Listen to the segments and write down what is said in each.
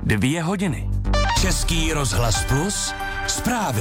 2 hodiny. Český rozhlas Plus, zprávy.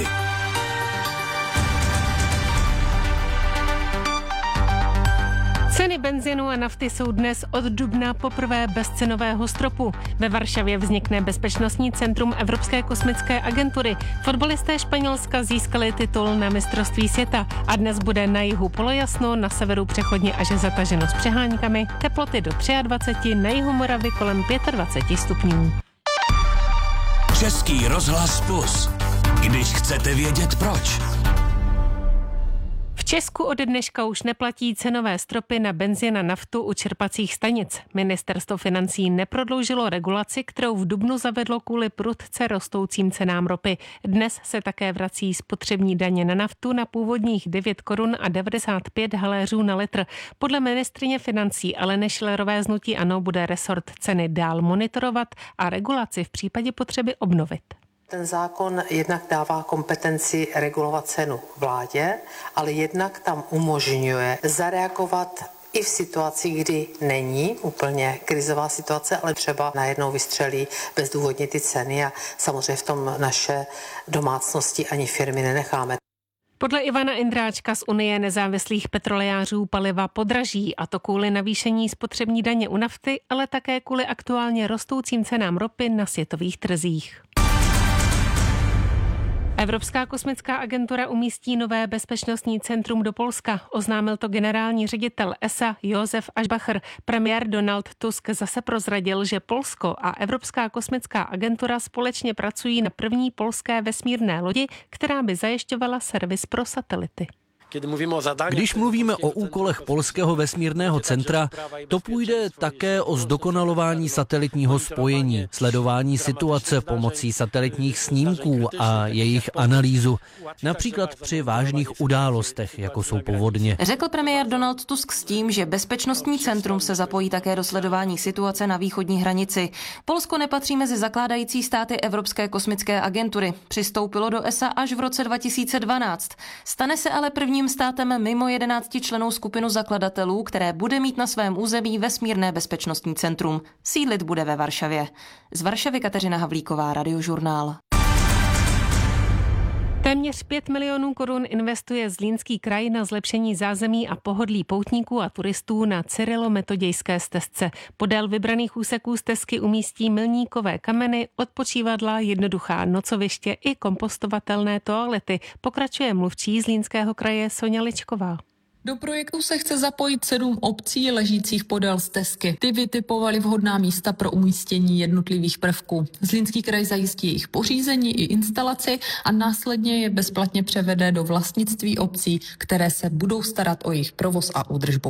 Ceny benzinu a nafty jsou dnes od dubna poprvé bez cenového stropu. Ve Varšavě vznikne bezpečnostní centrum Evropské kosmické agentury. Fotbalisté Španělska získali titul na mistrovství světa a dnes bude na jihu polojasno, na severu přechodně až zataženo s přeháňkami, teploty do 23, na jihu Moravy kolem 25 stupňů. Český rozhlas Plus. Když chcete vědět proč. V Česku od dneška už neplatí cenové stropy na benzin a naftu u čerpacích stanic. Ministerstvo financí neprodloužilo regulaci, kterou v dubnu zavedlo kvůli prudce rostoucím cenám ropy. Dnes se také vrací spotřební daně na naftu na původních 9 korun a 95 haléřů na litr. Podle ministryně financí Aleny Schillerové z hnutí ANO bude resort ceny dál monitorovat a regulaci v případě potřeby obnovit. Ten zákon jednak dává kompetenci regulovat cenu vládě, ale jednak tam umožňuje zareagovat i v situaci, kdy není úplně krizová situace, ale třeba najednou vystřelí bezdůvodně ty ceny a samozřejmě v tom naše domácnosti ani firmy nenecháme. Podle Ivana Indráčka z Unie nezávislých petrolejářů paliva podraží, a to kvůli navýšení spotřební daně u nafty, ale také kvůli aktuálně rostoucím cenám ropy na světových trzích. Evropská kosmická agentura umístí nové bezpečnostní centrum do Polska. Oznámil to generální ředitel ESA Josef Aschbacher. Premiér Donald Tusk zase prozradil, že Polsko a Evropská kosmická agentura společně pracují na první polské vesmírné lodi, která by zajišťovala servis pro satelity. Když mluvíme o úkolech polského vesmírného centra, to půjde také o zdokonalování satelitního spojení, sledování situace pomocí satelitních snímků a jejich analýzu, například při vážných událostech, jako jsou povodně. Řekl premiér Donald Tusk s tím, že bezpečnostní centrum se zapojí také do sledování situace na východní hranici. Polsko nepatří mezi zakládající státy Evropské kosmické agentury. Přistoupilo do ESA až v roce 2012. Stane se ale prvním státem mimo 11 členů skupinu zakladatelů, které bude mít na svém území vesmírné bezpečnostní centrum. Sídlit bude ve Varšavě. Z Varšavy Kateřina Havlíková, Radiožurnál. Téměř 5 milionů korun investuje Zlínský kraj na zlepšení zázemí a pohodlí poutníků a turistů na Cyrilo-Metodějské stezce. Podél vybraných úseků stezky umístí milníkové kameny, odpočívadla, jednoduchá nocoviště i kompostovatelné toalety. Pokračuje mluvčí Zlínského kraje Soňa Ličková. Do projektu se chce zapojit 7 obcí ležících podél stezky. Ty vytipovaly vhodná místa pro umístění jednotlivých prvků. Zlínský kraj zajistí jejich pořízení i instalaci a následně je bezplatně převede do vlastnictví obcí, které se budou starat o jejich provoz a údržbu.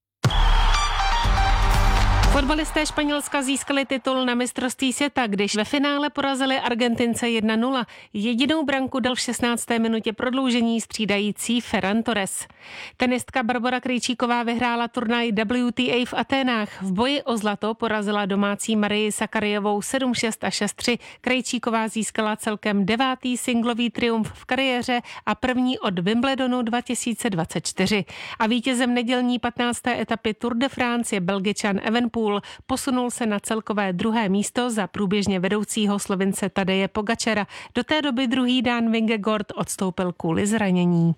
Fotbalisté Španělska získali titul na mistrovství světa, když ve finále porazili Argentince 1-0. Jedinou branku dal v 16. minutě prodloužení střídající Ferran Torres. Tenistka Barbora Krejčíková vyhrála turnaj WTA v Aténách. V boji o zlato porazila domácí Marii Sakarjevou 7-6 a 6-3. Krejčíková získala celkem 9. singlový triumf v kariéře a první od Wimbledonu 2024. A vítězem nedělní 15. etapy Tour de France je Belgičan Evenepoel. Posunul se na celkové 2. místo za průběžně vedoucího Slovince Tadeje Pogačara. Do té doby druhý Dan Vingegaard odstoupil kvůli zranění.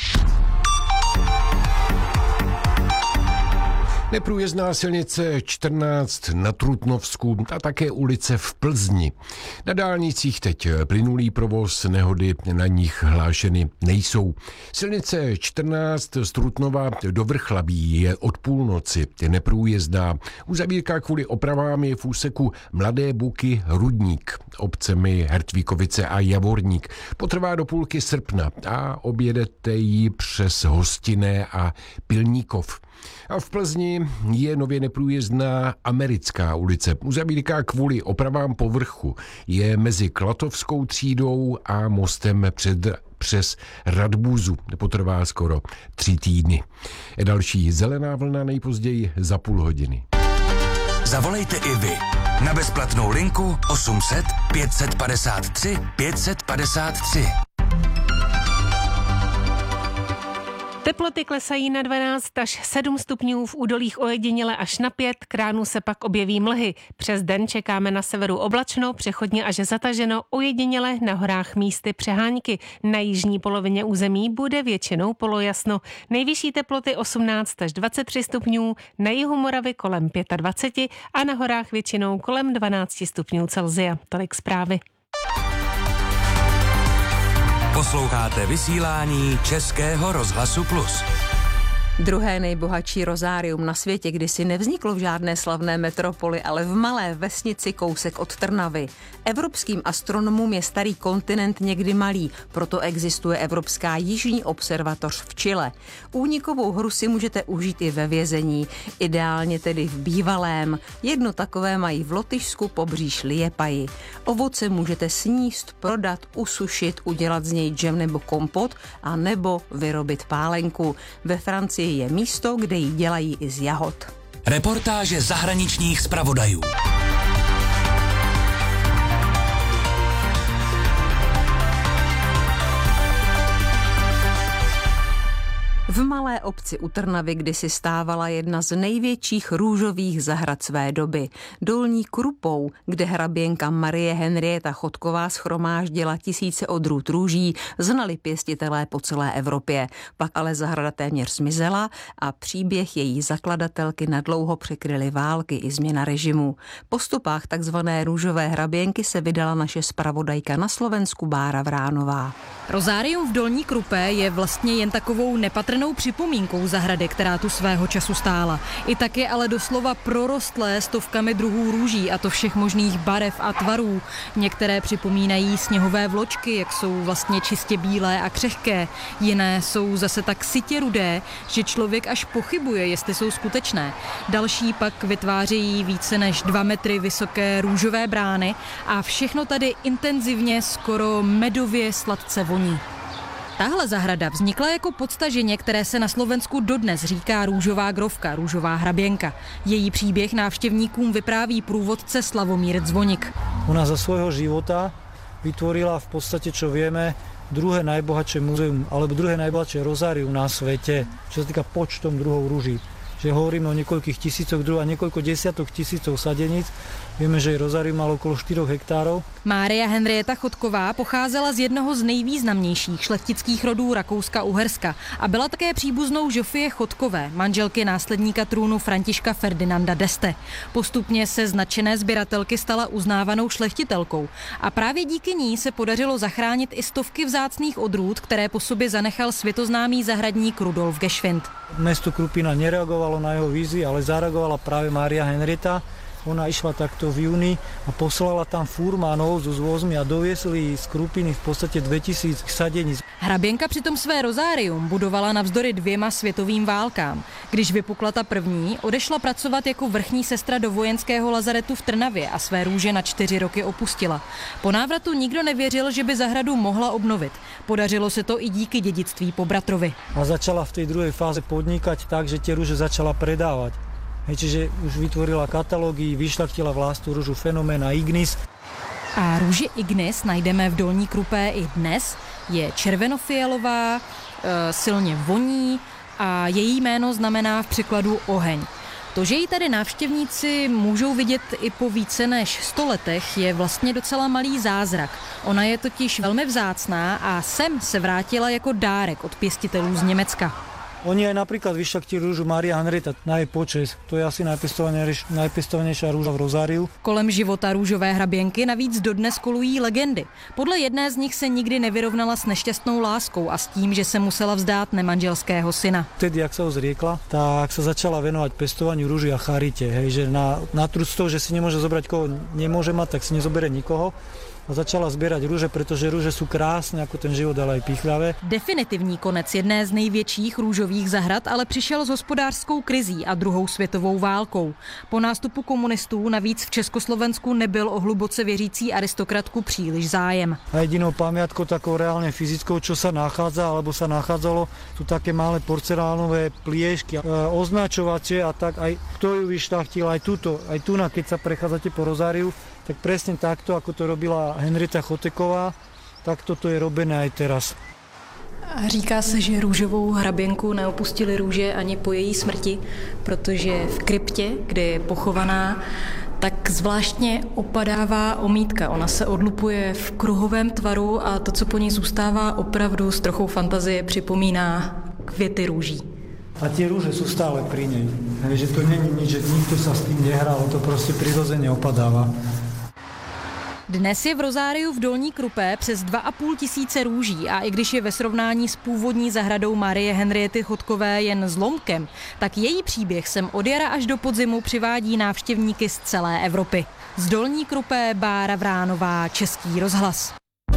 Neprůjezdná silnice 14 na Trutnovsku a také ulice v Plzni. Na dálnicích teď plynulý provoz, nehody na nich hlášeny nejsou. Silnice 14 z Trutnova do Vrchlabí je od půlnoci neprůjezdná. Uzavírka kvůli opravám je v úseku Mladé Buky Rudník, obcemi Hertvíkovice a Javorník. Potrvá do půlky srpna a objedete ji přes Hostinné a Pilníkov. A v Plzni je nově neprůjezdná Americká ulice. Uzavírka kvůli opravám povrchu je mezi Klatovskou třídou a mostem přes Radbůzu. Potrvá skoro 3 týdny. Další zelená vlna nejpozději za půl hodiny. Zavolejte i vy na bezplatnou linku 800 553 553. Teploty klesají na 12 až 7 stupňů, v údolích ojediněle až na 5, k ránu se pak objeví mlhy. Přes den čekáme na severu oblačno, přechodně až zataženo, ojediněle na horách místy přehánky. Na jižní polovině území bude většinou polojasno. Nejvyšší teploty 18 až 23 stupňů, na jihu Moravy kolem 25 a na horách většinou kolem 12 stupňů Celsia. Tolik zprávy. Posloucháte vysílání Českého rozhlasu Plus. Druhé nejbohatší rozárium na světě kdysi nevzniklo v žádné slavné metropoli, ale v malé vesnici kousek od Trnavy. Evropským astronomům je starý kontinent někdy malý, proto existuje Evropská jižní observatoř v Chile. Únikovou hru si můžete užít i ve vězení, ideálně tedy v bývalém. Jedno takové mají v Lotyšsku pobříž Liepaji. Ovoce můžete sníst, prodat, usušit, udělat z něj džem nebo kompot a nebo vyrobit pálenku. Ve Francii je místo, kde ji dělají i z jahod. Reportáže zahraničních zpravodajů. V malé obci u Trnavy kdysi stávala jedna z největších růžových zahrad své doby. Dolní Krupou, kde hraběnka Marie Henrieta Chodková shromáždila tisíce odrůd růží, znali pěstitelé po celé Evropě. Pak ale zahrada téměř zmizela a příběh její zakladatelky nadlouho překryly války i změna režimu. Po stopách takzvané růžové hraběnky se vydala naše zpravodajka na Slovensku Bára Vránová. Rozárium v Dolní Krupé je vlastně jen takovou nepatrnou připomínkou zahrady, která tu svého času stála. I tak je ale doslova prorostlé stovkami druhů růží, a to všech možných barev a tvarů. Některé připomínají sněhové vločky, jak jsou vlastně čistě bílé a křehké. Jiné jsou zase tak sytě rudé, že člověk až pochybuje, jestli jsou skutečné. Další pak vytvářejí více než 2 metry vysoké růžové brány a všechno tady intenzivně, skoro medově sladce voní. Tahle zahrada vznikla jako podstaženě, které se na Slovensku dodnes říká růžová grovka, růžová hraběnka. Její příběh návštěvníkům vypráví průvodce Slavomír Zvonik. Ona za svojho života vytvorila v podstate, čo vieme, druhé najbohatšie múzeum, alebo druhé najbohatšie rozárium na svete, čo sa týka počtom druhov rúží. Že hovoríme o niekoľkých tisícoch druhov a niekoľko desiatok tisícov sadeníc. Víme, že rozárium malo okolo 4 hektárov. Mária Henrieta Chodková pocházela z jednoho z nejvýznamnějších šlechtických rodů Rakouska-Uherska a byla také příbuznou Žofie Chodkové, manželky následníka trůnu Františka Ferdinanda d'Este. Postupně se z nadšené sběratelky stala uznávanou šlechtitelkou a právě díky ní se podařilo zachránit i stovky vzácných odrůd, které po sobě zanechal světoznámý zahradník Rudolf Geschwind. Mesto Krupina nereagovalo na jeho výzvy, ale zareagovala práve Mária Henrieta. Ona išla takto v júni a poslala tam furmanov so zvozmi a doviesli z Krupiny v podstate 2000 sadeníc. Hraběnka přitom své rozárium budovala navzdory 2 světovým válkám. Když vypukla ta první, odešla pracovat jako vrchní sestra do vojenského lazaretu v Trnavě a své růže na 4 roky opustila. Po návratu nikdo nevěřil, že by zahradu mohla obnovit. Podařilo se to i díky dědictví po bratrovi. A začala v tej druhej fáze podnikať tak, že tie rúže začala predávať. Čiže už vytvorila katalógy, vyšľachtila vlastnú rúžu Fenoména Ignis. A růži Ignis najdeme v Dolní Krupé i dnes. Je červenofialová, silně voní a její jméno znamená v překladu oheň. To, že ji tady návštěvníci můžou vidět i po více než 100 letech, je vlastně docela malý zázrak. Ona je totiž velmi vzácná a sem se vrátila jako dárek od pěstitelů z Německa. Oni aj napríklad vyšľachtili rúžu Mária Henrieta na jej počesť. To je asi najpěstovanější růža v rozáriu. Kolem života růžové hraběnky navíc dodnes kolují legendy. Podle jedné z nich se nikdy nevyrovnala s nešťastnou láskou a s tím, že se musela vzdát nemanželského syna. Vtedy, jak sa ho zriekla, tak sa začala venovať pestovaniu rúží a charite. Hej, že na trúd z toho, že si nemôže zobrať koho nemôže mať, tak si nezobere nikoho. A začala sbírať růže, protože růže jsou krásné, jako ten život, ale i píchlavé. Definitivní konec jedné z největších růžových zahrad ale přišel s hospodářskou krizí a druhou světovou válkou. Po nástupu komunistů navíc v Československu nebyl o hluboce věřící aristokratku příliš zájem. A jedinou pamiatkou takou reálne fyzickou, čo sa nachádza, alebo sa nachádzalo, sú také malé porcelánové pliešky, označovače a tak aj kto ju vyšľachtil, aj tu, keď sa prechádzate po rozáriu, tak presne takto, ako to robila Henrieta Choteková, tak toto je robené aj teraz. A říká se, že růžovou hraběnku neopustili růže ani po její smrti, protože v kryptě, kde je pochovaná, tak zvláštně opadává omítka. Ona se odlupuje v kruhovém tvaru a to, co po ní zůstává, opravdu s trochou fantazie připomíná květy růží. A tie rúže sú stále pri nej. Že to není nič, že nikto sa s tým nehral, to prostě prirodzene opadáva. Dnes je v Rozáriu v Dolní Krupé přes 2,5 tisíce růží a i když je ve srovnání s původní zahradou Marie Henriety Chodkové jen zlomkem, tak její příběh sem od jara až do podzimu přivádí návštěvníky z celé Evropy. Z Dolní Krupé Bára Vránová, Český rozhlas.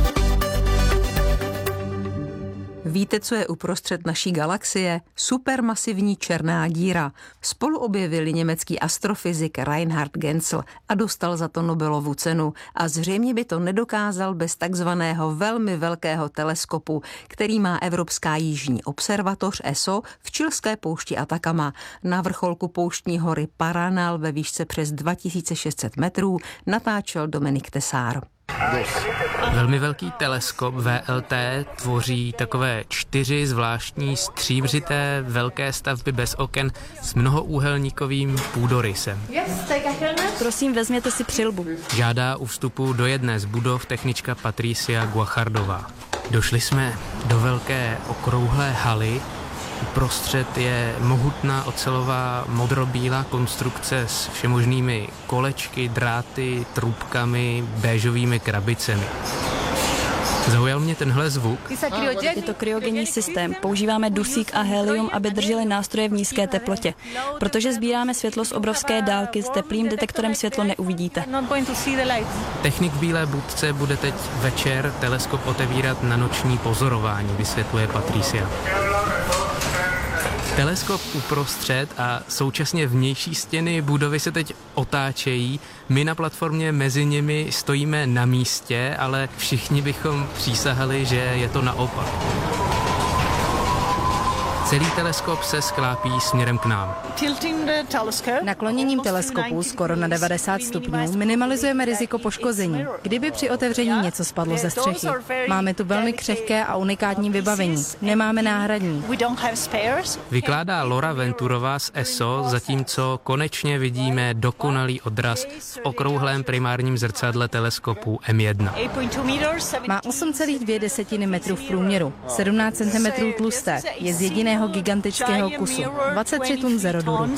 Víte, co je uprostřed naší galaxie? Supermasivní černá díra. Spolu objevili německý astrofyzik Reinhard Genzel a dostal za to Nobelovu cenu. A zřejmě by to nedokázal bez takzvaného velmi velkého teleskopu, který má Evropská jižní observatoř ESO v chilské poušti Atacama. Na vrcholku pouštní hory Paranal ve výšce přes 2600 metrů natáčel Dominik Tesár. Velmi velký teleskop VLT tvoří takové 4 zvláštní stříbřité velké stavby bez oken s mnohoúhelníkovým půdorysem. Prosím, vezměte si přilbu. Žádá u vstupu do jedné z budov technička Patricia Guachardová. Došli jsme do velké okrouhlé haly. Uprostřed je mohutná ocelová modrobílá konstrukce s všemožnými kolečky, dráty, trubkami, béžovými krabicemi. Zaujal mě tenhle zvuk. Je to kryogenní systém. Používáme dusík a helium, aby drželi nástroje v nízké teplotě. Protože sbíráme světlo z obrovské dálky, s teplým detektorem světlo neuvidíte. Technik v bílé budce bude teď večer teleskop otevírat na noční pozorování, vysvětluje Patricia. Teleskop uprostřed a současně vnější stěny budovy se teď otáčejí. My na platformě mezi nimi stojíme na místě, ale všichni bychom přísahali, že je to naopak. Celý teleskop se sklápí směrem k nám. Nakloněním teleskopu skoro na 90 stupňů minimalizujeme riziko poškození, kdyby při otevření něco spadlo ze střechy. Máme tu velmi křehké a unikátní vybavení. Nemáme náhradní. Vykládá Laura Venturová z ESO, zatímco konečně vidíme dokonalý odraz v okrouhlém primárním zrcadle teleskopu M1. Má 8,2 metru v průměru, 17 cm tlusté, je z jediného gigantického kusu, 23 tun zeroduru.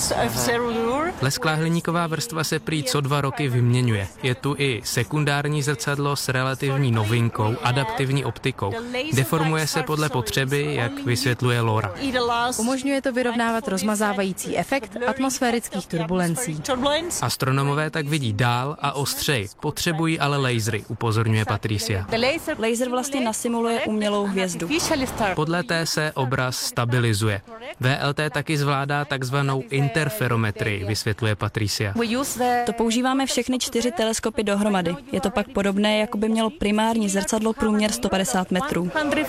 Lesklá hliníková vrstva se prý co 2 roky vyměňuje. Je tu i sekundární zrcadlo s relativní novinkou, adaptivní optikou. Deformuje se podle potřeby, jak vysvětluje Laura. Umožňuje to vyrovnávat rozmazávající efekt atmosférických turbulencí. Astronomové tak vidí dál a ostřeji. Potřebují ale lasery, upozorňuje Patricia. Laser vlastně nasimuluje umělou hvězdu. Podle té se obraz stabilizuje. VLT taky zvládá takzvanou interferometrii, vysvětluje Patricia. To používáme všechny 4 teleskopy dohromady. Je to pak podobné, jako by mělo primární zrcadlo průměr 150 metrů.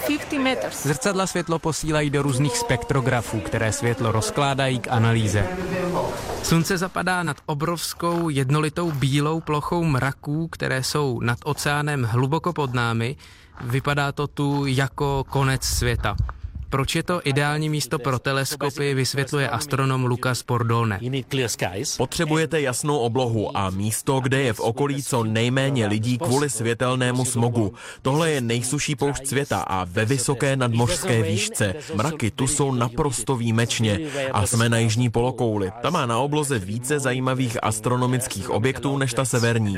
Zrcadla světlo posílají do různých spektrografů, které světlo rozkládají k analýze. Slunce zapadá nad obrovskou jednolitou bílou plochou mraků, které jsou nad oceánem hluboko pod námi. Vypadá to tu jako konec světa. Proč je to ideální místo pro teleskopy, vysvětluje astronom Lucas Bordone. Potřebujete jasnou oblohu a místo, kde je v okolí co nejméně lidí kvůli světelnému smogu. Tohle je nejsušší poušť světa a ve vysoké nadmořské výšce. Mraky tu jsou naprosto výjimečně a jsme na jižní polokouli. Ta má na obloze více zajímavých astronomických objektů než ta severní.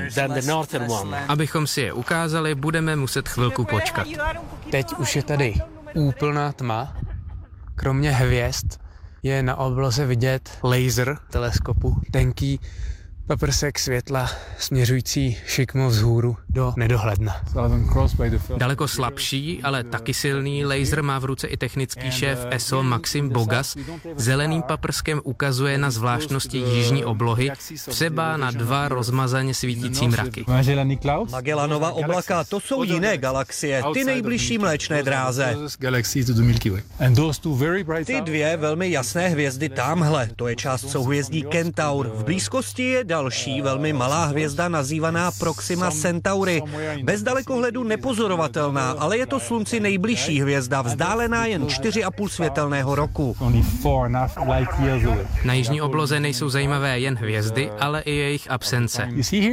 Abychom si je ukázali, budeme muset chvilku počkat. Teď už je tady úplná tma. Kromě hvězd je na obloze vidět laser teleskopu, tenký paprsek světla směřující šikmo vzhůru do nedohledna. Daleko slabší, ale taky silný laser má v ruce i technický šéf ESO Maxim Bogas. Zeleným paprskem ukazuje na zvláštnosti jižní oblohy, třeba na 2 rozmazaně svítící mraky. Magellanova oblaka, to jsou jiné galaxie, ty nejbližší Mléčné dráze. Ty 2 velmi jasné hvězdy tamhle, to je část souhvězdí Kentaur, v blízkosti je další, velmi malá hvězda nazývaná Proxima Centauri. Bez dalekohledu nepozorovatelná, ale je to Slunci nejbližší hvězda, vzdálená jen 4,5 světelného roku. Na jižní obloze nejsou zajímavé jen hvězdy, ale i jejich absence.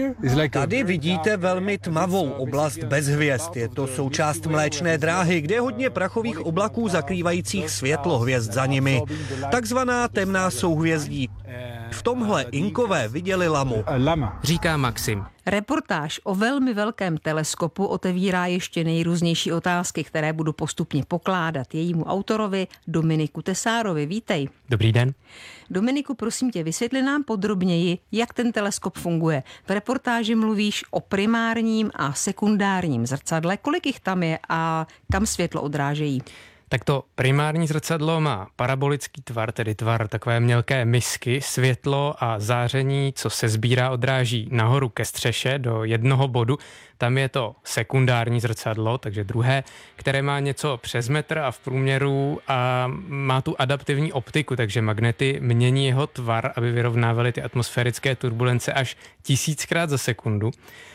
Tady vidíte velmi tmavou oblast bez hvězd. Je to součást Mléčné dráhy, kde je hodně prachových oblaků zakrývajících světlo hvězd za nimi. Takzvaná temná souhvězdí. V tomhle Inkové viděli lamu. Říká Maxim. Reportáž o velmi velkém teleskopu otevírá ještě nejrůznější otázky, které budu postupně pokládat jejímu autorovi Dominiku Tesárovi. Vítej. Dobrý den. Dominiku, prosím tě, vysvětli nám podrobněji, jak ten teleskop funguje. V reportáži mluvíš o primárním a sekundárním zrcadle. Kolik jich tam je a kam světlo odrážejí? Tak to primární zrcadlo má parabolický tvar, tedy tvar takové mělké misky. Světlo a záření, co se sbírá, odráží nahoru ke střeše do jednoho bodu. Tam je to sekundární zrcadlo, takže druhé, které má něco přes metr a v průměru a má tu adaptivní optiku, takže magnety mění jeho tvar, aby vyrovnávaly ty atmosférické turbulence až 1000krát za sekundu.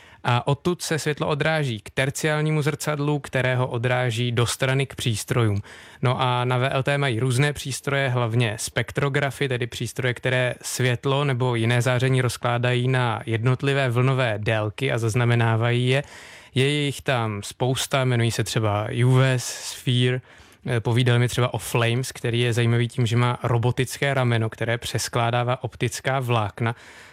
A odtud se světlo odráží k terciálnímu zrcadlu, kterého odráží do strany k přístrojům. No a na VLT mají různé přístroje, hlavně spektrografy, tedy přístroje, které světlo nebo jiné záření rozkládají na jednotlivé vlnové délky a zaznamenávají je. Je jich tam spousta, jmenují se třeba UVS, Sphere, povídal mi třeba o Flames, který je zajímavý tím, že má robotické rameno, které přeskládává optická vlákna,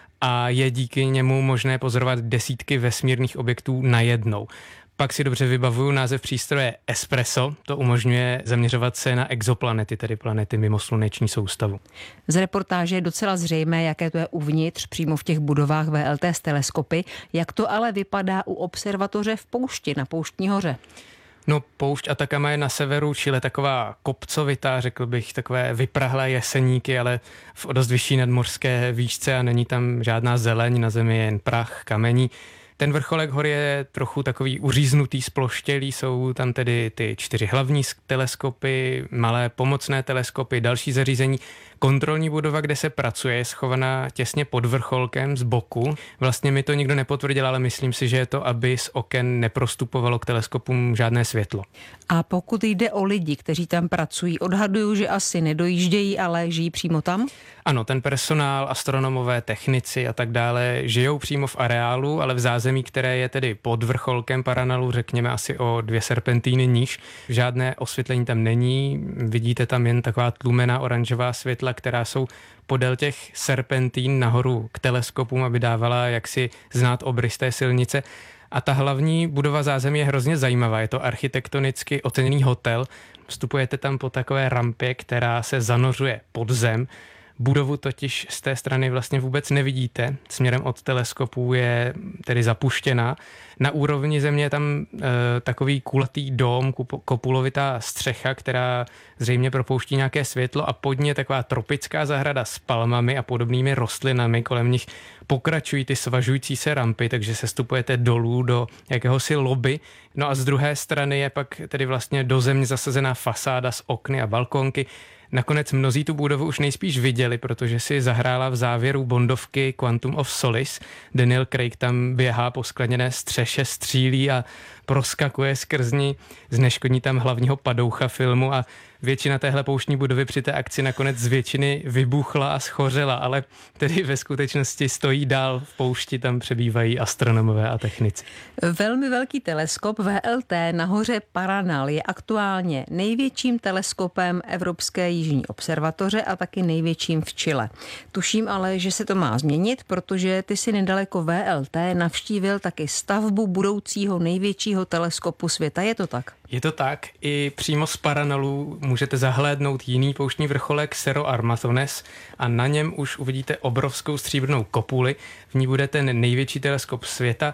a je díky němu možné pozorovat desítky vesmírných objektů najednou. Pak si dobře vybavuju název přístroje Espresso, to umožňuje zaměřovat se na exoplanety, tedy planety mimo sluneční soustavu. Z reportáže je docela zřejmé, jaké to je uvnitř, přímo v těch budovách VLT s teleskopy. Jak to ale vypadá u observatoře v poušti, na Pouštní hoře? No, poušť Atacama je na severu Chile taková kopcovitá, řekl bych, takové vyprahlé jeseníky, ale v dost vyšší nadmořské výšce a není tam žádná zeleň, na zemi je jen prach, kamení. Ten vrcholek hory je trochu takový uříznutý, sploštělý, jsou tam tedy ty 4 hlavní teleskopy, malé pomocné teleskopy, další zařízení. Kontrolní budova, kde se pracuje, je schovaná těsně pod vrcholkem z boku. Vlastně mi to nikdo nepotvrdil, ale myslím si, že je to, aby z oken neprostupovalo k teleskopům žádné světlo. A pokud jde o lidi, kteří tam pracují, odhaduju, že asi nedojíždějí, ale žijí přímo tam? Ano, ten personál, astronomové, technici a tak dále žijou přímo v areálu, ale v zázemí, které je tedy pod vrcholkem Paranalu, řekněme asi o 2 serpentíny níž. Žádné osvětlení tam není, vidíte tam jen taková tlumená oranžová světla, která jsou podél těch serpentín nahoru k teleskopům, aby dávala jaksi znát obrys té silnice. A ta hlavní budova zázemí je hrozně zajímavá. Je to architektonicky oceněný hotel. Vstupujete tam po takové rampě, která se zanořuje pod zem. Budovu totiž z té strany vlastně vůbec nevidíte. Směrem od teleskopů je tedy zapuštěná. Na úrovni země je tam takový kulatý dóm, kopulovitá střecha, která zřejmě propouští nějaké světlo a pod ní je taková tropická zahrada s palmami a podobnými rostlinami. Kolem nich pokračují ty svažující se rampy, takže se stupujete dolů do jakéhosi lobby. No a z druhé strany je pak tedy vlastně do země zasazená fasáda s okny a balkonky. Nakonec mnozí tu budovu už nejspíš viděli, protože si zahrála v závěru bondovky Quantum of Solace. Daniel Craig tam běhá po skleněné střeše, střílí a proskakuje skrz ní, zneškodní tam hlavního padoucha filmu a většina téhle pouštní budovy při té akci nakonec z většiny vybuchla a schořela, ale tedy ve skutečnosti stojí dál v poušti, tam přebývají astronomové a technici. Velmi velký teleskop VLT na hoře Paranal je aktuálně největším teleskopem Evropské jižní observatoře a taky největším v Chile. Tuším ale, že se to má změnit, protože ty si nedaleko VLT navštívil taky stavbu budoucího největšího teleskopu světa. Je to tak? Je to tak. I přímo z Paranalu můžete zahlédnout jiný pouštní vrcholek Cerro Armazones a na něm už uvidíte obrovskou stříbrnou kopuli. V ní bude ten největší teleskop světa.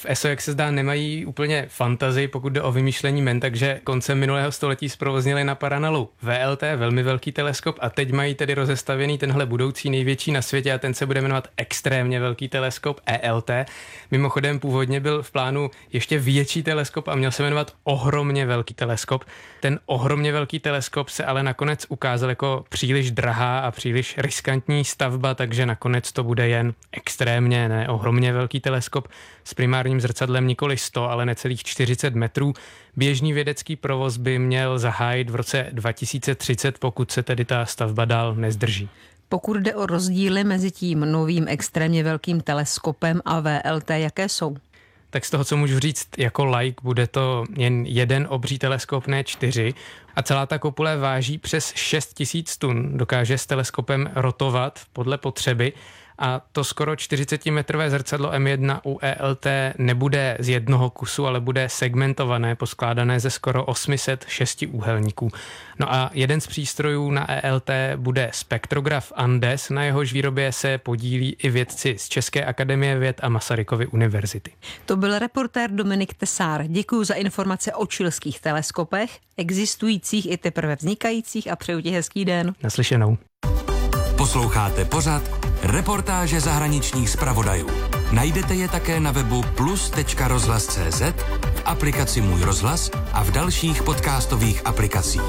V ESO, jak se zdá, nemají úplně fantazii, pokud jde o vymýšlení men, takže koncem minulého století zprovoznili na Paranelu VLT, velmi velký teleskop, a teď mají tedy rozestavěný tenhle budoucí největší na světě a ten se bude jmenovat extrémně velký teleskop ELT. Mimochodem původně byl v plánu ještě větší teleskop a měl se jmenovat ohromně velký teleskop. Ten ohromně velký teleskop se ale nakonec ukázal jako příliš drahá a příliš riskantní stavba, takže nakonec to bude jen extrémně, ne ohromně velký teleskop s primárním zrcadlem nikoli 100, ale necelých 40 metrů. Běžný vědecký provoz by měl zahájit v roce 2030, pokud se tedy ta stavba dál nezdrží. Pokud jde o rozdíly mezi tím novým extrémně velkým teleskopem a VLT, jaké jsou? Tak z toho, co můžu říct jako laik, bude to jen jeden obří teleskop, ne 4. A celá ta kopule váží přes 6 000 tun. Dokáže s teleskopem rotovat podle potřeby. A to skoro 40-metrové zrcadlo M1 u ELT nebude z jednoho kusu, ale bude segmentované, poskládané ze skoro 800 šestiúhelníků. No a jeden z přístrojů na ELT bude spektrograf Andes, na jehož výrobě se podílí i vědci z České akademie věd a Masarykovy univerzity. To byl reportér Dominik Tesár. Děkuji za informace o chilských teleskopech, existujících i teprve vznikajících, a přeju ti hezký den. Naslyšenou. Posloucháte pořad Reportáže zahraničních zpravodajů. Najdete je také na webu plus.rozhlas.cz, v aplikaci Můj rozhlas a v dalších podcastových aplikacích.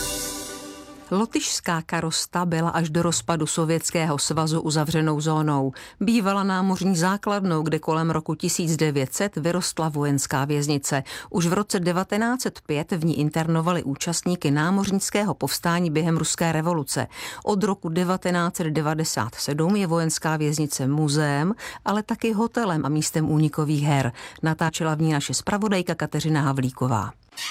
Lotyšská Karosta byla až do rozpadu Sovětského svazu uzavřenou zónou. Bývala námořní základnou, kde kolem roku 1900 vyrostla vojenská věznice. Už v roce 1905 v ní internovali účastníky námořnického povstání během ruské revoluce. Od roku 1997 je vojenská věznice muzeem, ale taky hotelem a místem únikových her. Natáčela v ní naše zpravodajka Kateřina Havlíková.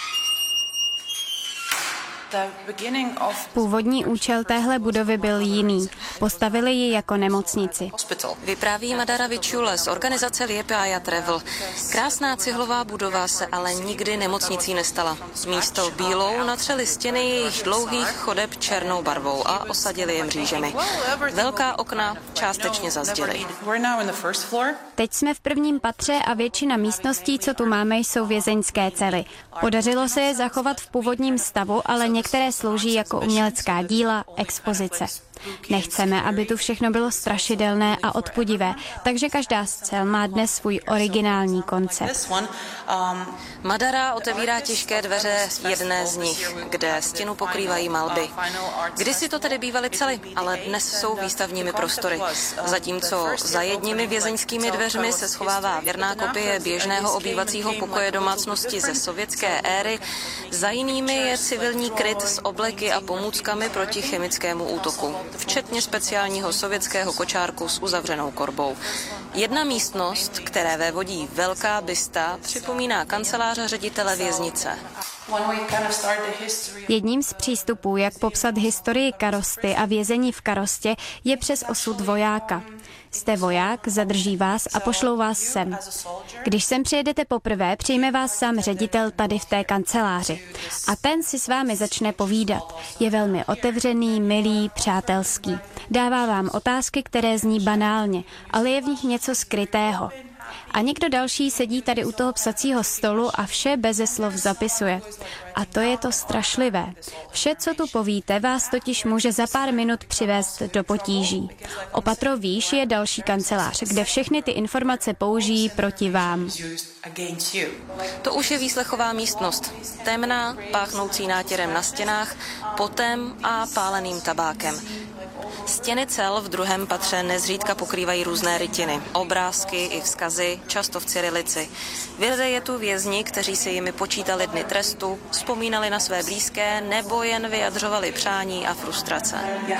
Původní účel téhle budovy byl jiný. Postavili ji jako nemocnici. Vypráví Madara Vičule z organizace Liepaja Travel. Krásná cihlová budova se ale nikdy nemocnicí nestala. Místo bílou natřeli stěny jejich dlouhých chodeb černou barvou a osadili je mřížemi. Velká okna částečně zazděly. Teď jsme v prvním patře a většina místností, co tu máme, jsou vězeňské cely. Podařilo se je zachovat v původním stavu, ale některé slouží jako umělecká díla, expozice. Nechceme, aby tu všechno bylo strašidelné a odpudivé, takže každá z cel má dnes svůj originální koncept. Madara otevírá těžké dveře jedné z nich, kde stěnu pokrývají malby. Kdysi to tedy bývaly cely, ale dnes jsou výstavními prostory. Zatímco za jedními vězeňskými dveřmi se schovává věrná kopie běžného obývacího pokoje domácnosti ze sovětské éry, za jinými je civilní kryt s obleky a pomůckami proti chemickému útoku, včetně speciálního sovětského kočárku s uzavřenou korbou. Jedna místnost, které vévodí velká bysta, připomíná kanceláře ředitele věznice. Jedním z přístupů, jak popsat historii Karosty a vězení v Karostě, je přes osud vojáka. Jste voják, zadrží vás a pošlou vás sem. Když sem přijedete poprvé, přijme vás sám ředitel tady v té kanceláři. A ten si s vámi začne povídat. Je velmi otevřený, milý, přátelský. Dává vám otázky, které zní banálně, ale je v nich něco skrytého. A někdo další sedí tady u toho psacího stolu a vše beze slov zapisuje. A to je to strašlivé. Vše, co tu povíte, vás totiž může za pár minut přivést do potíží. O patro výš je další kancelář, kde všechny ty informace použijí proti vám. To už je výslechová místnost. Temná, páchnoucí nátěrem na stěnách, potem a páleným tabákem. Stěny cel v druhém patře nezřídka pokrývají různé rytiny, obrázky i vzkazy, často v cyrilici. Vědé je tu vězni, kteří si jimi počítali dny trestu, vzpomínali na své blízké nebo jen vyjadřovali přání a frustrace.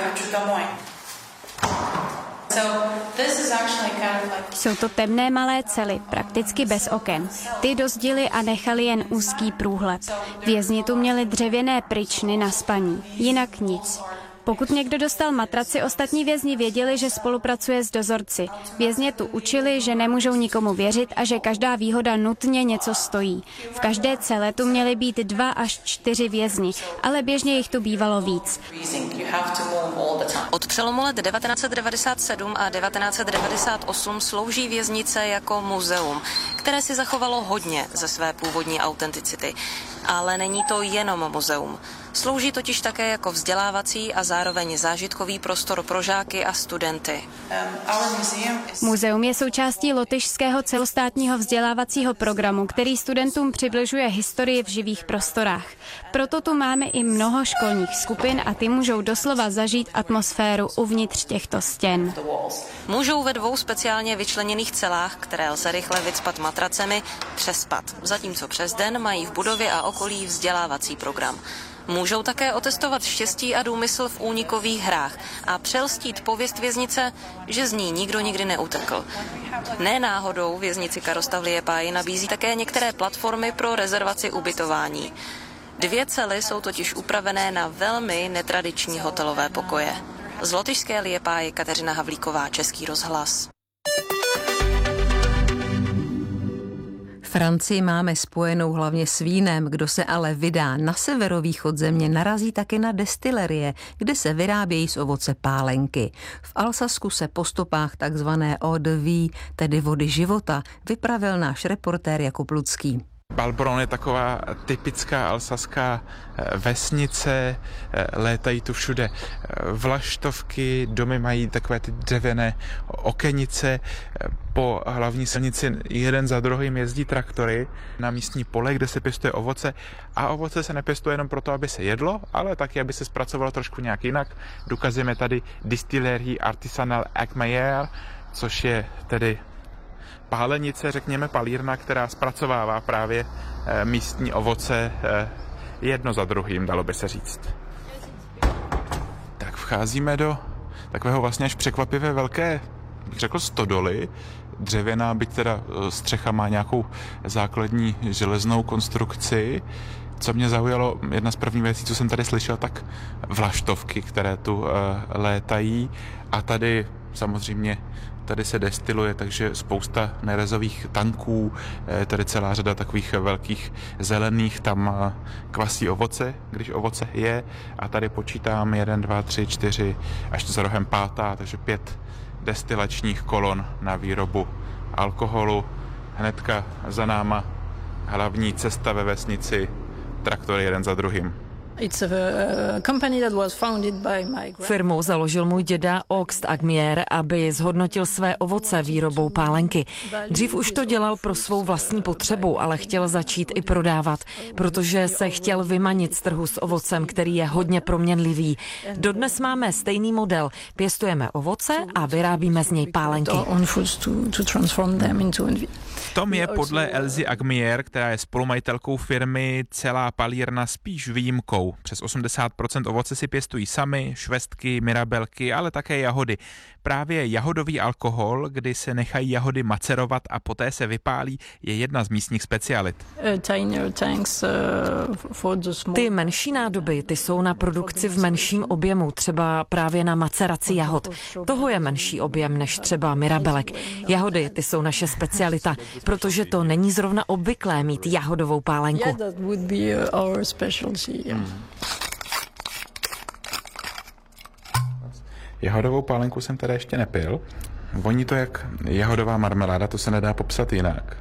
Jsou to temné malé cely, prakticky bez oken. Ty dozděli a nechali jen úzký průhled. Vězni tu měli dřevěné pryčny na spaní, jinak nic. Pokud někdo dostal matraci, ostatní vězni věděli, že spolupracuje s dozorci. Vězně tu učili, že nemůžou nikomu věřit a že každá výhoda nutně něco stojí. V každé cele tu měly být 2 až 4 vězni, ale běžně jich tu bývalo víc. Od přelomu let 1997 a 1998 slouží věznice jako muzeum, které si zachovalo hodně ze své původní autenticity. Ale není to jenom muzeum. Slouží totiž také jako vzdělávací a zároveň zážitkový prostor pro žáky a studenty. Muzeum je součástí lotyšského celostátního vzdělávacího programu, který studentům přibližuje historii v živých prostorách. Proto tu máme i mnoho školních skupin a ty můžou doslova zažít atmosféru uvnitř těchto stěn. Můžou ve 2 speciálně vyčleněných celách, které lze rychle vycpat matracemi, přespat, zatímco přes den mají v budově a okolí vzdělávací program. Můžou také otestovat štěstí a důmysl v únikových hrách a přelstít pověst věznice, že z ní nikdo nikdy neutekl. Ne náhodou věznici Karosta v Liepáji nabízí také některé platformy pro rezervaci ubytování. 2 cely jsou totiž upravené na velmi netradiční hotelové pokoje. Z lotyšské Liepáje Kateřina Havlíková, Český rozhlas. Francii máme spojenou hlavně s vínem, kdo se ale vydá na severovýchod země, narazí také na destilerie, kde se vyrábějí z ovoce pálenky. V Alsasku se po stopách takzvané eau de vie, tedy vody života, vypravil náš reportér Jakub Lucký. Balbron je taková typická alsaská vesnice, létají tu všude vlaštovky, domy mají takové ty dřevěné okenice, po hlavní silnici jeden za druhým jezdí traktory na místní pole, kde se pěstuje ovoce a ovoce se nepěstuje jenom proto, aby se jedlo, ale taky, aby se zpracovalo trošku nějak jinak. Důkazem je tady Distillerie Artisanale Agmeyer, což je tedy pálenice, řekněme palírna, která zpracovává právě místní ovoce jedno za druhým, dalo by se říct. Tak vcházíme do takového vlastně až překvapivě velké, bych řekl, stodoly. Dřevěná, byť teda střecha má nějakou základní železnou konstrukci. Co mě zaujalo, jedna z prvních věcí, co jsem tady slyšel, tak vlaštovky, které tu létají a tady samozřejmě tady se destiluje, takže spousta nerezových tanků, tady celá řada takových velkých zelených, tam kvasí ovoce, když ovoce je a tady počítám 1, 2, 3, 4, až za rohem 5, takže 5 destilačních kolon na výrobu alkoholu. Hnedka za náma hlavní cesta ve vesnici, traktory jeden za druhým. Firmu založil můj děda August Agmier, aby zhodnotil své ovoce výrobou pálenky. Dřív už to dělal pro svou vlastní potřebu, ale chtěl začít i prodávat, protože se chtěl vymanit z trhu s ovocem, který je hodně proměnlivý. Dodnes máme stejný model. Pěstujeme ovoce a vyrábíme z něj pálenky. V tom je podle Elzy Agmier, která je spolumajitelkou firmy, celá palírna spíš výjimkou. Přes 80% ovoce si pěstují sami, švestky, mirabelky, ale také jahody. Právě jahodový alkohol, kdy se nechají jahody macerovat a poté se vypálí, je jedna z místních specialit. Ty menší nádoby, ty jsou na produkci v menším objemu, třeba právě na maceraci jahod. Toho je menší objem než třeba mirabelek. Jahody, ty jsou naše specialita, protože to není zrovna obvyklé mít jahodovou pálenku. Jahodovou pálenku jsem teda ještě nepil. Voní to jak jahodová marmeláda, to se nedá popsat jinak.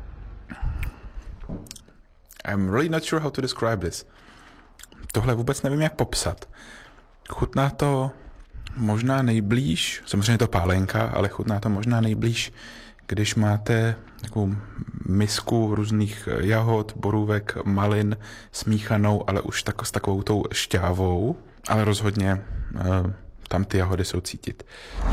I'm really not sure how to describe this. Tohle vůbec nevím, jak popsat. Chutná to možná nejblíž, samozřejmě je to pálenka, ale chutná to možná nejblíž, když máte takovou misku různých jahod, borůvek, malin smíchanou, ale už s takovou tou šťávou, ale rozhodně tam ty jahody jsou cítit.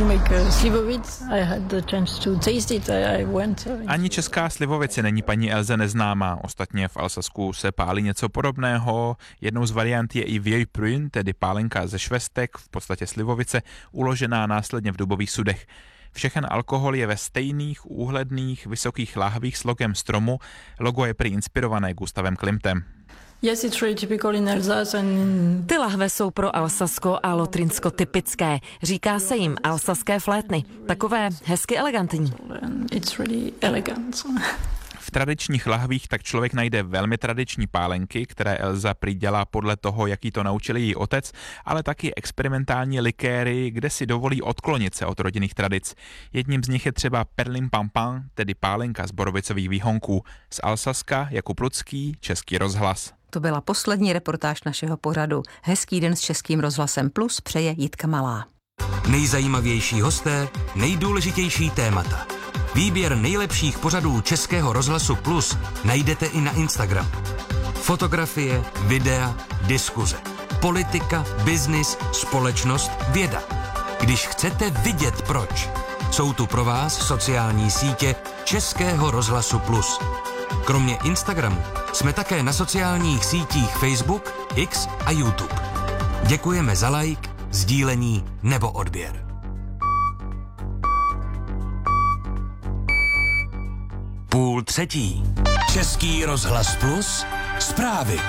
Ani česká slivovice není paní Elze neznámá. Ostatně v Alsasku se pálí něco podobného. Jednou z variant je i vieille prune, tedy pálenka ze švestek, v podstatě slivovice, uložená následně v dubových sudech. Všechen alkohol je ve stejných úhledných vysokých láhvích s logem stromu. Logo je prý inspirované Gustavem Klimtem. Ty lahve jsou pro Alsasko a Lotrinsko typické. Říká se jim alsaské flétny. Takové hezky elegantní. V tradičních lahvích tak člověk najde velmi tradiční pálenky, které Elza prý dělá podle toho, jaký to naučil její otec, ale taky experimentální likéry, kde si dovolí odklonit se od rodinných tradic. Jedním z nich je třeba Perlin Pampan, tedy pálenka z borovicových výhonků. Z Alsaska Jakub Lucký, Český rozhlas. To byla poslední reportáž našeho pořadu. Hezký den s Českým rozhlasem Plus přeje Jitka Malá. Nejzajímavější hosté, nejdůležitější témata. Výběr nejlepších pořadů Českého rozhlasu Plus najdete i na Instagramu. Fotografie, videa, diskuze, politika, biznis, společnost, věda. Když chcete vidět proč, jsou tu pro vás sociální sítě Českého rozhlasu Plus. Kromě Instagramu jsme také na sociálních sítích Facebook, X a YouTube. Děkujeme za like, sdílení nebo odběr. Půl třetí. Český rozhlas Plus. Zprávy.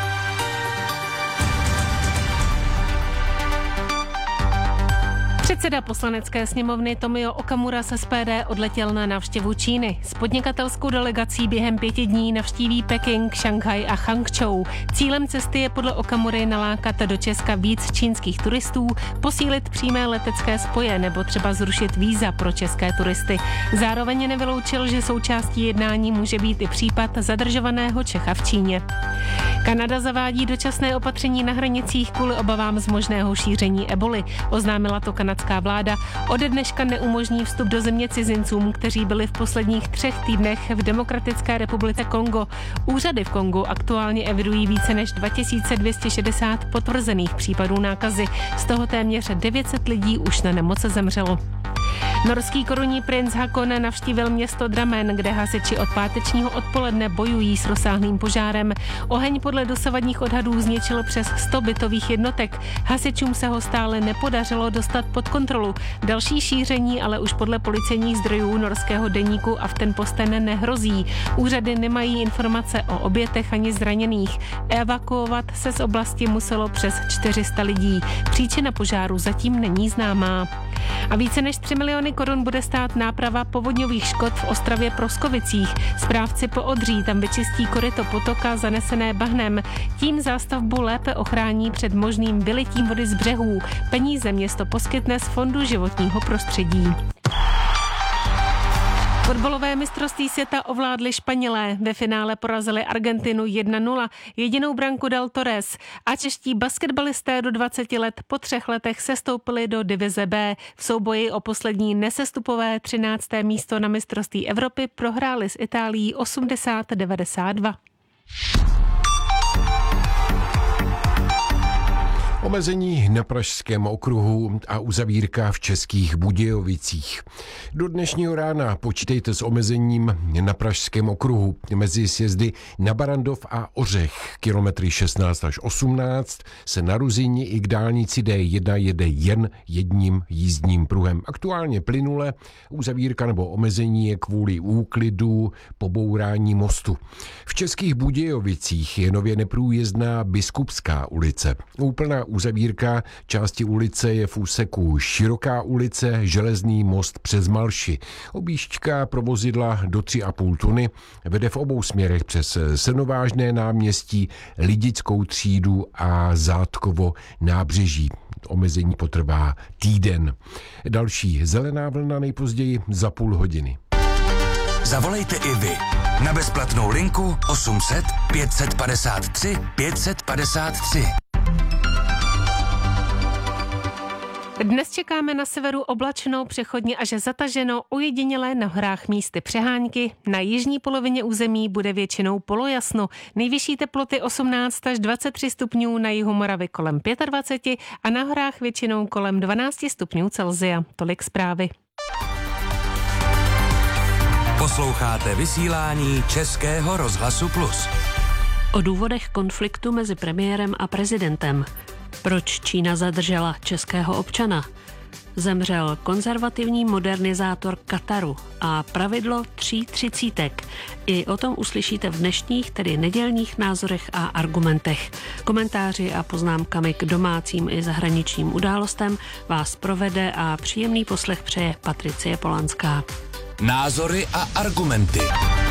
Předseda poslanecké sněmovny Tomio Okamura z SPD odletěl na návštěvu Číny. S podnikatelskou delegací během 5 dní navštíví Peking, Šanghaj a Hangzhou. Cílem cesty je podle Okamury nalákat do Česka víc čínských turistů, posílit přímé letecké spoje nebo třeba zrušit víza pro české turisty. Zároveň nevyloučil, že součástí jednání může být i případ zadržovaného Čecha v Číně. Kanada zavádí dočasné opatření na hranicích kvůli obavám z možného šíření eboli. Oznámila to kanadská vláda. Ode dneška neumožní vstup do země cizincům, kteří byli v posledních 3 týdnech v Demokratické republice Kongo. Úřady v Kongu aktuálně evidují více než 2260 potvrzených případů nákazy. Z toho téměř 900 lidí už na nemoc zemřelo. Norský korunní princ Haakon navštívil město Drammen, kde hasiči od pátečního odpoledne bojují s rozsáhlým požárem. Oheň podle dosavadních odhadů zničil přes 100 bytových jednotek. Hasičům se ho stále nepodařilo dostat pod kontrolu. Další šíření ale už podle policejních zdrojů norského deníku Aftenposten nehrozí. Úřady nemají informace o obětech ani zraněných. Evakuovat se z oblasti muselo přes 400 lidí. Příčina požáru zatím není známá. A více než 3 miliony korun bude stát náprava povodňových škod v Ostravě Proskovicích. Správci poodří tam vyčistí koryto potoka zanesené bahnem. Tím zástavbu lépe ochrání před možným vylitím vody z břehů. Peníze město poskytne z Fondu životního prostředí. Fotbalové mistrovství světa ovládli Španělé. Ve finále porazili Argentinu 1-0. Jedinou branku dal Torres. A čeští basketbalisté do 20 let po 3 letech sestoupili do divize B. V souboji o poslední nesestupové 13. místo na mistrovství Evropy prohráli s Itálií 80-92. Omezení na Pražském okruhu a uzavírka v Českých Budějovicích. Do dnešního rána počítejte s omezením na Pražském okruhu mezi sjezdy na Barandov a Ořech. Kilometry 16 až 18 se na Ruzyni i k dálnici D1 jede jen jedním jízdním pruhem. Aktuálně plynule uzavírka nebo omezení je kvůli úklidu pobourání mostu. V Českých Budějovicích je nově neprůjezdná Biskupská ulice. Úplná uzavírka části ulice je v úseku Široká ulice, Železný most přes Malši. Objížďka pro vozidla do 3,5 tuny vede v obou směrech přes Senovážné náměstí, Lidickou třídu a Zátkovo nábřeží. Omezení potrvá týden. Další zelená vlna nejpozději za půl hodiny. Zavolejte i vy na bezplatnou linku 800 553 553. Dnes čekáme na severu oblačno, přechodně až zataženo, ojedinělé na horách místy přehánky. Na jižní polovině území bude většinou polojasno. Nejvyšší teploty 18 až 23 stupňů, na jihu Moravy kolem 25 a na horách většinou kolem 12 stupňů Celsia. Tolik zprávy. Posloucháte vysílání Českého rozhlasu Plus. O důvodech konfliktu mezi premiérem a prezidentem. Proč Čína zadržela českého občana? Zemřel konzervativní modernizátor Kataru a pravidlo 3:30. I o tom uslyšíte v dnešních, tedy nedělních názorech a argumentech. Komentáři a poznámkami k domácím i zahraničním událostem vás provede a příjemný poslech přeje Patricie Polanská. Názory a argumenty.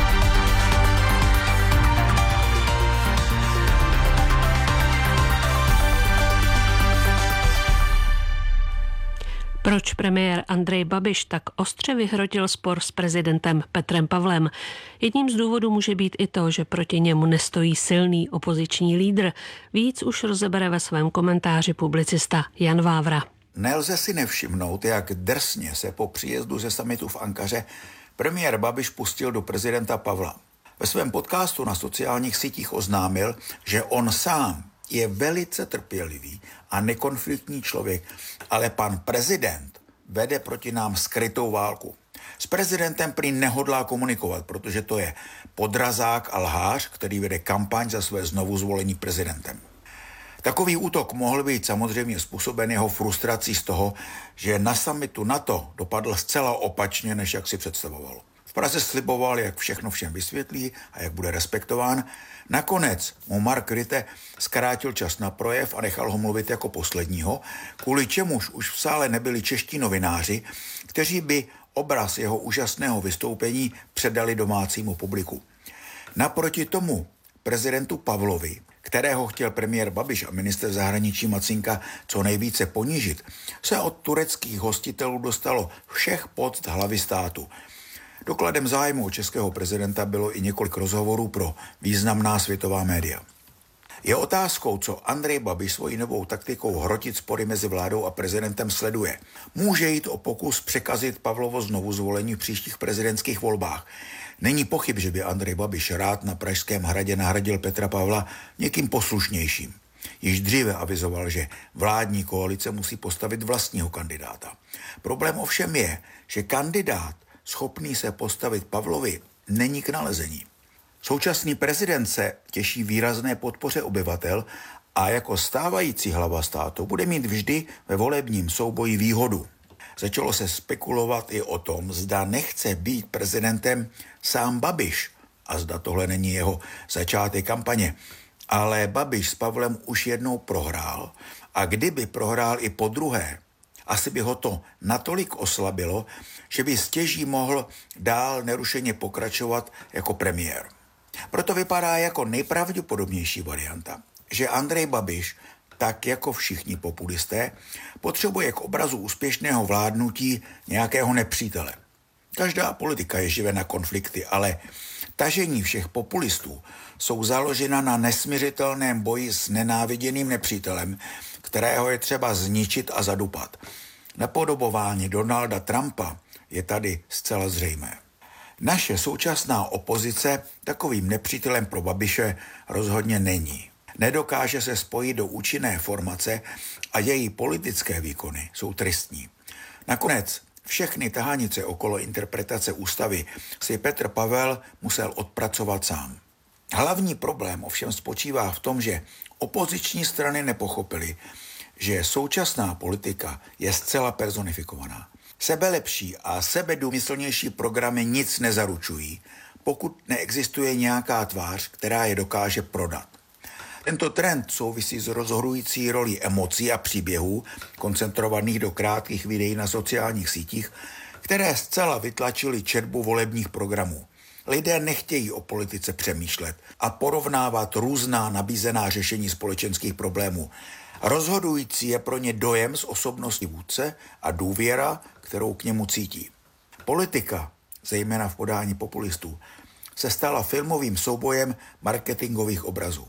Proč premiér Andrej Babiš tak ostře vyhrotil spor s prezidentem Petrem Pavlem? Jedním z důvodů může být i to, že proti němu nestojí silný opoziční lídr. Víc už rozebere ve svém komentáři publicista Jan Vávra. Nelze si nevšimnout, jak drsně se po příjezdu ze summitu v Ankaře premiér Babiš pustil do prezidenta Pavla. Ve svém podcastu na sociálních sítích oznámil, že on sám je velice trpělivý a nekonfliktní člověk, ale pan prezident vede proti nám skrytou válku. S prezidentem prý nehodlá komunikovat, protože to je podrazák a lhář, který vede kampaň za své znovuzvolení prezidentem. Takový útok mohl být samozřejmě způsoben jeho frustrací z toho, že na summitu NATO dopadl zcela opačně, než jak si představoval. V Praze sliboval, jak všechno všem vysvětlí a jak bude respektován. Nakonec mu Mark Rutte zkrátil čas na projev a nechal ho mluvit jako posledního, kvůli čemuž už v sále nebyli čeští novináři, kteří by obraz jeho úžasného vystoupení předali domácímu publiku. Naproti tomu prezidentu Pavlovi, kterého chtěl premiér Babiš a ministr zahraničí Macinka co nejvíce ponížit, se od tureckých hostitelů dostalo všech poct hlavy státu. Dokladem zájmu českého prezidenta bylo i několik rozhovorů pro významná světová média. Je otázkou, co Andrej Babiš svojí novou taktikou hrotit spory mezi vládou a prezidentem sleduje. Může jít o pokus překazit Pavlovo znovuzvolení v příštích prezidentských volbách. Není pochyb, že by Andrej Babiš rád na Pražském hradě nahradil Petra Pavla někým poslušnějším. Již dříve avizoval, že vládní koalice musí postavit vlastního kandidáta. Problém ovšem je, že kandidát schopný se postavit Pavlovi není k nalezení. Současný prezident se těší výrazné podpoře obyvatel a jako stávající hlava státu bude mít vždy ve volebním souboji výhodu. Začalo se spekulovat i o tom, zda nechce být prezidentem sám Babiš a zda tohle není jeho začátek kampaně. Ale Babiš s Pavlem už jednou prohrál a kdyby prohrál i po druhé, asi by ho to natolik oslabilo, že by stěží mohl dál nerušeně pokračovat jako premiér. Proto vypadá jako nejpravděpodobnější varianta, že Andrej Babiš, tak jako všichni populisté, potřebuje k obrazu úspěšného vládnutí nějakého nepřítele. Každá politika je živena konflikty, ale tažení všech populistů jsou založena na nesmiřitelném boji s nenáviděným nepřítelem, kterého je třeba zničit a zadupat. Napodobování Donalda Trumpa je tady zcela zřejmé. Naše současná opozice takovým nepřítelem pro Babiše rozhodně není. Nedokáže se spojit do účinné formace a její politické výkony jsou tristní. Nakonec všechny tahanice okolo interpretace ústavy si Petr Pavel musel odpracovat sám. Hlavní problém ovšem spočívá v tom, že opoziční strany nepochopily, že současná politika je zcela personifikovaná. Sebelepší a sebedůmyslnější programy nic nezaručují, pokud neexistuje nějaká tvář, která je dokáže prodat. Tento trend souvisí s rozhodující rolí emocí a příběhů, koncentrovaných do krátkých videí na sociálních sítích, které zcela vytlačily četbu volebních programů. Lidé nechtějí o politice přemýšlet a porovnávat různá nabízená řešení společenských problémů. Rozhodující je pro ně dojem z osobnosti vůdce a důvěra, kterou k němu cítí. Politika, zejména v podání populistů, se stala filmovým soubojem marketingových obrazů.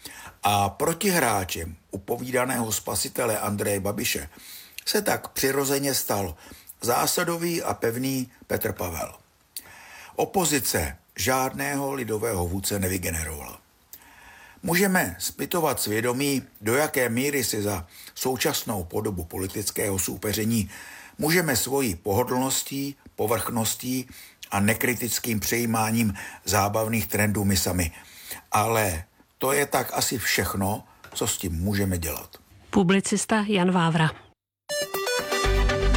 A protihráčem upovídaného spasitele Andreje Babiše se tak přirozeně stal zásadový a pevný Petr Pavel. Opozice žádného lidového vůdce nevygenerovala. Můžeme zpytovat svědomí, do jaké míry si za současnou podobu politického soupeření můžeme svojí pohodlností, povrchností a nekritickým přejímáním zábavných trendů my sami. Ale to je tak asi všechno, co s tím můžeme dělat. Publicista Jan Vávra.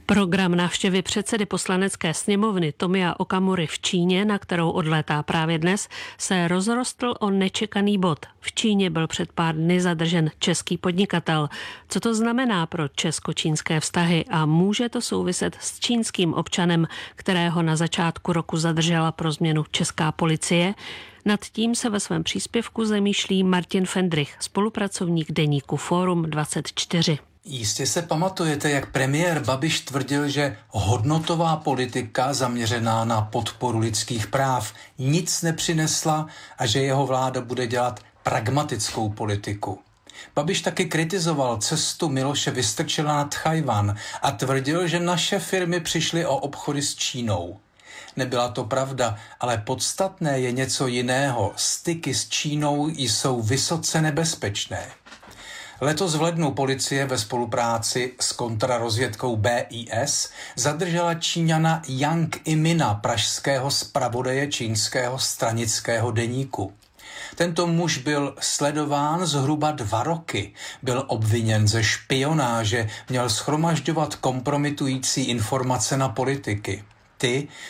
Program návštěvy předsedy poslanecké sněmovny Tomia Okamury v Číně, na kterou odlétá právě dnes, se rozrostl o nečekaný bod. V Číně byl před pár dny zadržen český podnikatel. Co to znamená pro česko-čínské vztahy a může to souviset s čínským občanem, kterého na začátku roku zadržela pro změnu česká policie? Nad tím se ve svém příspěvku zamýšlí Martin Fendrich, spolupracovník deníku Fórum 24. Jistě se pamatujete, jak premiér Babiš tvrdil, že hodnotová politika zaměřená na podporu lidských práv nic nepřinesla a že jeho vláda bude dělat pragmatickou politiku. Babiš taky kritizoval cestu Miloše Vystrčila na Tchajwan a tvrdil, že naše firmy přišly o obchody s Čínou. Nebyla to pravda, ale podstatné je něco jiného. Styky s Čínou jsou vysoce nebezpečné. Letos v lednu policie ve spolupráci s kontrarozvědkou BIS zadržela Číňana Yang Imina, pražského zpravodaje čínského stranického deníku. Tento muž byl sledován zhruba 2 roky. Byl obviněn ze špionáže, měl shromažďovat kompromitující informace na politiky. Ty